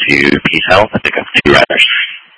to Peace Health. I think I'm two writers.